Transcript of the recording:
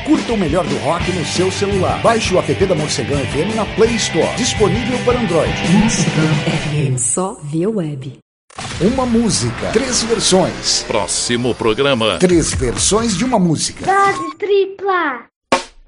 Curta o melhor do rock no seu celular. Baixe o app da Morcegão FM na Play Store. Disponível para Android. Morcegão FM. Só via web. Uma música, 3 versões. Próximo programa. 3 versões de uma música. Dose tripla.